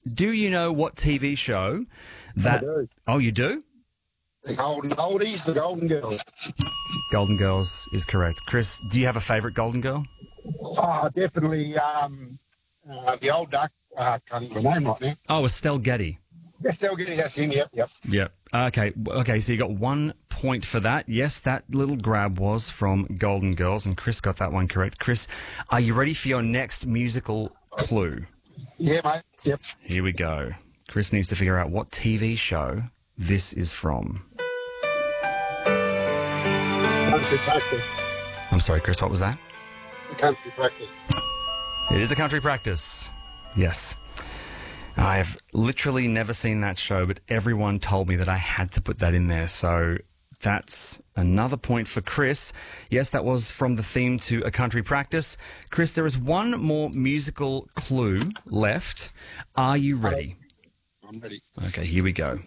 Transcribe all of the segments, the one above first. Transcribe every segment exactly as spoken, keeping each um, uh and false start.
do you know what T V show that... I do. Oh, you do? The Golden Oldies, the Golden Girls. Golden Girls is correct. Chris, do you have a favourite Golden Girl? Oh, definitely um, uh, the old duck. I uh, can't think of her name right now. Oh, Estelle Getty. Yes, still getting that's in, yep, yep. Yep. Okay, okay, so you got one point for that. Yes, that little grab was from Golden Girls, and Chris got that one correct. Chris, are you ready for your next musical clue? Yeah, mate, yep. Here we go. Chris needs to figure out what T V show this is from. Country Practice. I'm sorry, Chris, what was that? Country Practice. It is a Country Practice. Yes. I have literally never seen that show, but everyone told me that I had to put that in there. So that's another point for Chris. Yes, that was from the theme to A Country Practice. Chris, there is one more musical clue left. Are you ready? I'm ready. Okay, here we go.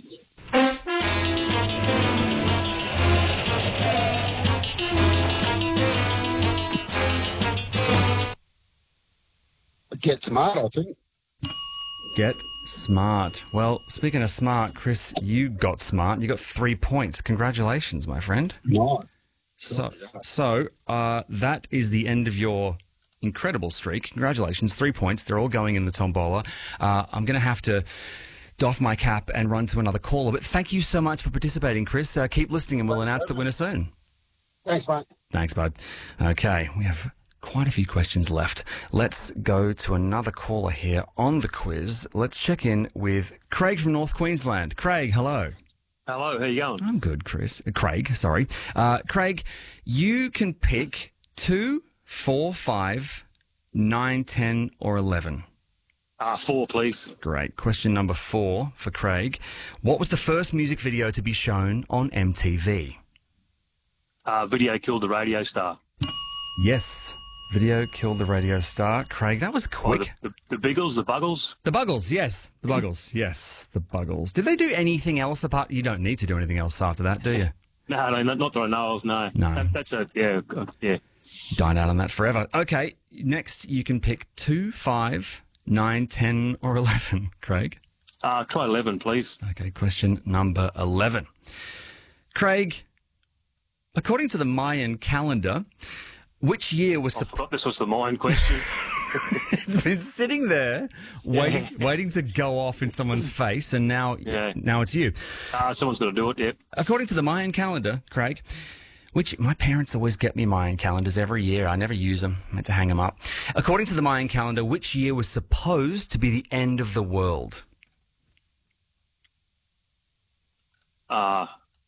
Get Smart, I think. Get Smart. Well, speaking of smart, Chris, you got smart. You got three points. Congratulations, my friend. Nice. So, so uh, that is the end of your incredible streak. Congratulations, three points. They're all going in the tombola. Uh, I'm going to have to doff my cap and run to another caller, but thank you so much for participating, Chris. Uh, keep listening and we'll announce the winner soon. Thanks, mate. Thanks, bud. Okay, we have quite a few questions left. Let's go to another caller here on the quiz. Let's check in with Craig from North Queensland. Craig, hello. Hello, how you going? I'm good, Chris. Uh, Craig, sorry. Uh, Craig, you can pick two, four, five, nine, ten, or eleven. Uh, four, please. Great. Question number four for Craig. What was the first music video to be shown on M T V? Uh, Video Killed the Radio Star. Yes. Video Killed the Radio Star. Craig, that was quick. Oh, the, the, the Biggles, the Buggles? The Buggles, yes. The Buggles, yes. The Buggles. Did they do anything else apart? You don't need to do anything else after that, do you? No, no, not, not that I know of, no. No. That, that's a, yeah, uh, yeah. Dine out on that forever. Okay, next you can pick two, five, nine, ten, or eleven, Craig. Uh, try eleven, please. Okay, question number eleven. Craig, according to the Mayan calendar, which year was... I Sup- forgot this was the mine question. It's been sitting there waiting waiting to go off in someone's face, and now, Yeah. now it's you. Uh, someone's got to do it, yep. According to the Mayan calendar, Craig, which my parents always get me Mayan calendars every year. I never use them. I meant to hang them up. According to the Mayan calendar, which year was supposed to be the end of the world? Uh,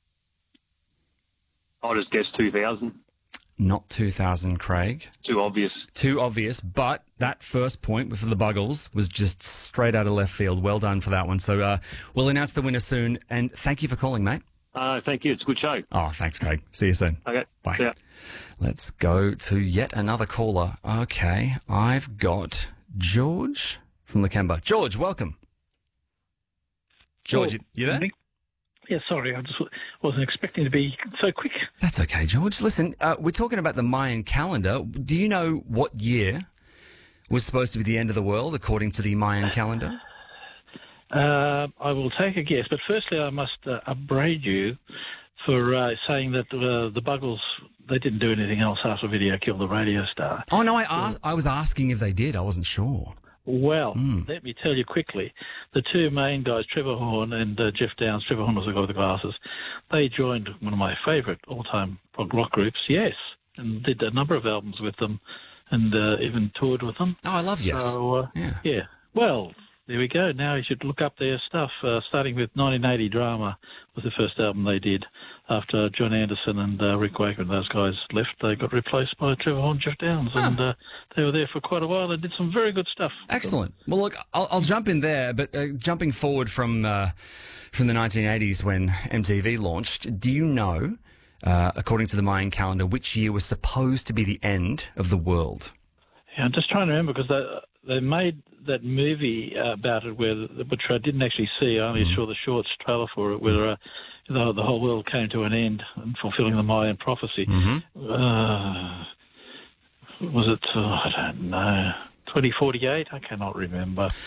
I'll just guess two thousand. Not two thousand, Craig. Too obvious. Too obvious, but that first point with the Buggles was just straight out of left field. Well done for that one. So uh, we'll announce the winner soon, and thank you for calling, mate. Uh, thank you. It's a good show. Oh, thanks, Craig. See you soon. Okay. Bye. See ya. Let's go to yet another caller. Okay, I've got George from Lakemba. George, welcome. George, Oh, you, you there? Yeah, sorry, I just wasn't expecting to be so quick. That's okay, George. Listen, uh, we're talking about the Mayan calendar. Do you know what year was supposed to be the end of the world according to the Mayan calendar? Uh, I will take a guess, but firstly I must uh, upbraid you for uh, saying that uh, the Buggles, they didn't do anything else after Video Killed the Radio Star. Oh, no, I asked, I was asking if they did. I wasn't sure. Well, Mm. let me tell you quickly, the two main guys, Trevor Horn and uh, Jeff Downs, Trevor Horn was the guy with the glasses, they joined one of my favourite all-time prog rock groups, Yes, and did a number of albums with them and uh, even toured with them. Oh, I love Yes. So, uh, Yeah. yeah. Well, there we go. Now you should look up their stuff, uh, starting with nineteen eighty Drama was the first album they did. After John Anderson and uh, Rick Wakeman, those guys left, they got replaced by Trevor Horn, Jeff Downs, and uh, they were there for quite a while and did some very good stuff. Excellent. Well, look, I'll, I'll jump in there, but uh, jumping forward from uh, from the nineteen eighties when M T V launched, do you know, uh, according to the Mayan calendar, which year was supposed to be the end of the world? Yeah, I'm just trying to remember because they, they made that movie uh, about it, where which I didn't actually see. I only mm. saw the shorts trailer for it, where uh, the, the whole world came to an end and fulfilling the Mayan prophecy. Mm-hmm. Uh, was it? Uh, I don't know. twenty forty-eight? I cannot remember.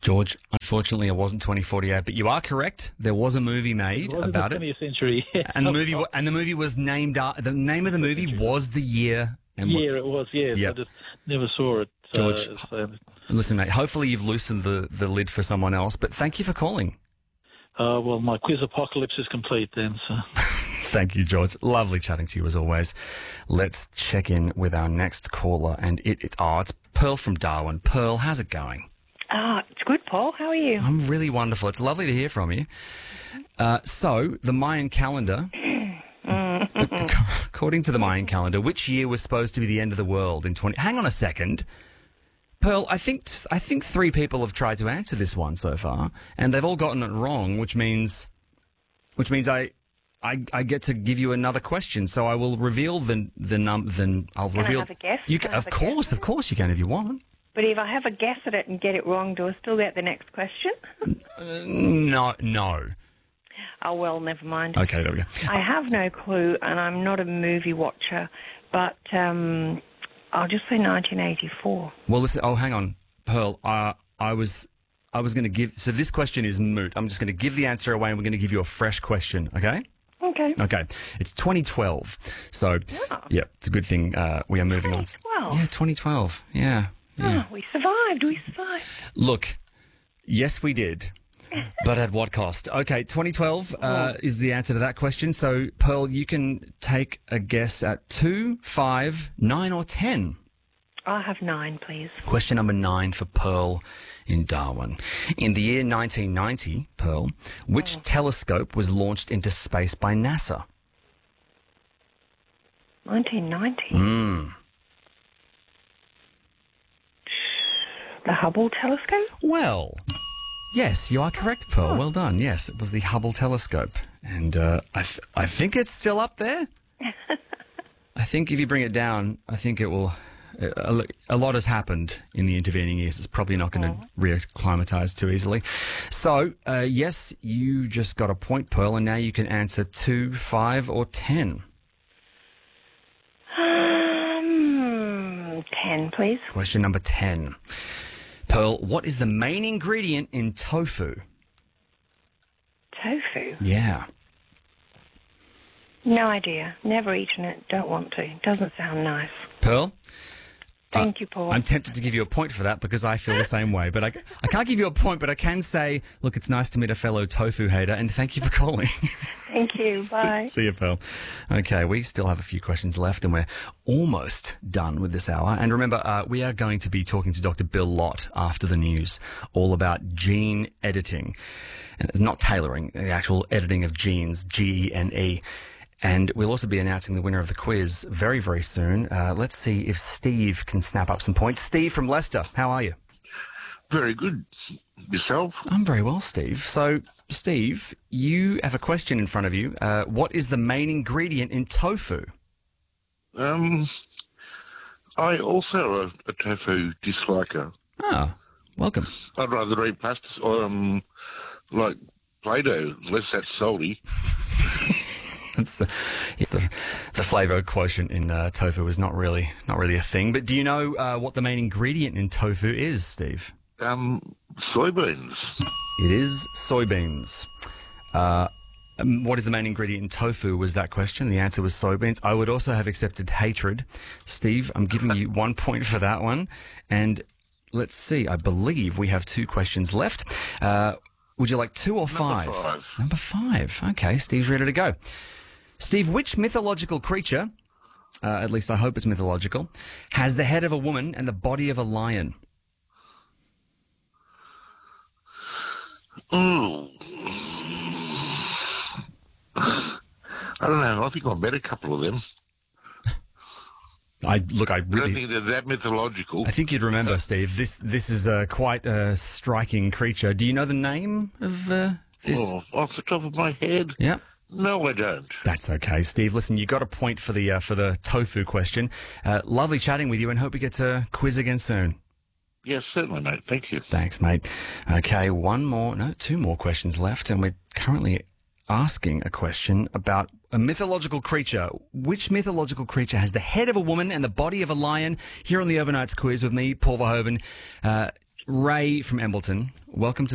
George, unfortunately, it wasn't twenty forty-eight, but you are correct. There was a movie made It was about in it. the twentieth century. Yeah. And the movie, wa- and the movie was named. Uh, the name of the movie was the year. And what- Yeah, it was. Yes, Yeah. I just never saw it. George, uh, so, listen, mate. Hopefully, you've loosened the, the lid for someone else. But thank you for calling. uh, well, my quiz apocalypse is complete then. So. Thank you, George. Lovely chatting to you as always. Let's check in with our next caller, and it, it oh, it's Pearl from Darwin. Pearl, how's it going? Ah, it's good, Paul. How are you? I'm really wonderful. It's lovely to hear from you. Uh, so, the Mayan calendar, according to the Mayan calendar, which year was supposed to be the end of the world in twenty? Hang on a second, Pearl. I think I think three people have tried to answer this one so far, and they've all gotten it wrong, which means, which means I. I, I get to give you another question, so I will reveal the the num. Then I'll Can I reveal. have a guess? You Can can, I of have a course, guess? of course, you can if you want. But if I have a guess at it and get it wrong, do I still get the next question? No, no. Oh, well, never mind. Okay, there we go. I have no clue, and I'm not a movie watcher, but um, I'll just say nineteen eighty-four. Well, listen. Oh, hang on, Pearl. Uh, I was, I was going to give. So this question is moot. I'm just going to give the answer away, and we're going to give you a fresh question. Okay. Okay. Okay. It's twenty twelve. So, Oh. yeah, it's a good thing uh, we are moving on. twenty twelve. Yeah, twenty twelve. Yeah. Yeah. Oh, we survived. We survived. Look, yes, we did. But at what cost? Okay, twenty twelve uh, is the answer to that question. So, Pearl, you can take a guess at two, five, nine, or ten. I'll have nine, please. Question number nine for Pearl in Darwin. In the year nineteen ninety, Pearl, which telescope was launched into space by NASA? nineteen ninety. Mm. The Hubble telescope? Well, yes, you are correct, Pearl. Well done. Yes, it was the Hubble telescope. And uh, I, th- I think it's still up there. I think if you bring it down, I think it will... A, a lot has happened in the intervening years. It's probably not going to reacclimatise too easily. So, uh, yes, you just got a point, Pearl, and now you can answer two, five, or ten. Um, ten, please. Question number ten. Pearl, what is the main ingredient in tofu? Tofu? Yeah. No idea. Never eaten it. Don't want to. Doesn't sound nice. Pearl? Thank you, Paul. I'm tempted to give you a point for that because I feel the same way. But I, I can't give you a point, but I can say, look, it's nice to meet a fellow tofu hater, and thank you for calling. Thank you. Bye. See you, Pearl. Okay, we still have a few questions left, and we're almost done with this hour. And remember, uh, we are going to be talking to Doctor Bill Lott after the news, all about gene editing. And it's not tailoring, the actual editing of genes, G E N E. And we'll also be announcing the winner of the quiz very, very soon. Uh, let's see if Steve can snap up some points. Steve from Leicester, how are you? Very good. Yourself? I'm very well, Steve. So, Steve, you have a question in front of you. Uh, what is the main ingredient in tofu? Um, I also am a, a tofu disliker. Ah, welcome. I'd rather eat pasta or um, like Play-Doh, unless that's salty. That's the, yeah, the the flavour quotient in uh, tofu is not really not really a thing. But do you know uh, what the main ingredient in tofu is, Steve? Um, soybeans. It is soybeans. Uh, um, what is the main ingredient in tofu was that question. The answer was soybeans. I would also have accepted hatred. Steve, I'm giving you one point for that one. And let's see, I believe we have two questions left. Uh, would you like two or five? Number five. Number five. Okay, Steve's ready to go. Steve, which mythological creature, uh, at least I hope it's mythological, has the head of a woman and the body of a lion? Ooh. I don't know. I think I met a couple of them. I look. I I don't really. think they're that mythological. I think you'd remember, Steve. This this is uh, quite a striking creature. Do you know the name of uh, this? Oh, off the top of my head, Yeah. no, I don't. That's okay, Steve. Listen, you got a point for the uh, for the tofu question. Uh, lovely chatting with you, and hope we get to quiz again soon. Yes, certainly, mate. Thank you. Thanks, mate. Okay, one more, no, two more questions left, and we're currently asking a question about a mythological creature. Which mythological creature has the head of a woman and the body of a lion? Here on the Overnights quiz with me, Paul Verhoeven. Uh, Ray from Embleton, welcome to